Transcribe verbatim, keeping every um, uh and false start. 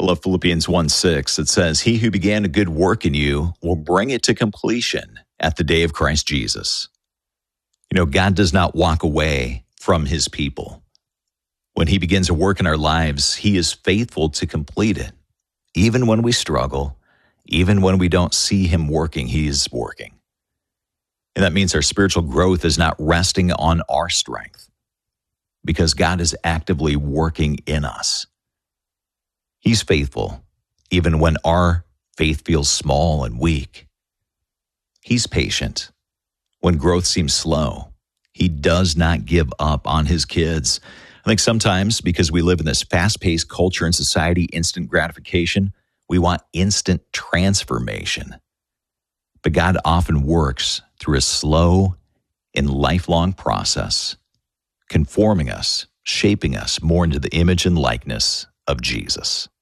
I love Philippians one six. It says, he who began a good work in you will bring it to completion at the day of Christ Jesus. You know, God does not walk away from his people. When he begins a work in our lives, he is faithful to complete it. Even when we struggle, even when we don't see him working, he is working. And that means our spiritual growth is not resting on our strength, because God is actively working in us. He's faithful, even when our faith feels small and weak. He's patient. When growth seems slow, he does not give up on his kids. I think sometimes, because we live in this fast-paced culture and society, instant gratification, we want instant transformation. But God often works through a slow and lifelong process, conforming us, shaping us more into the image and likeness of Jesus.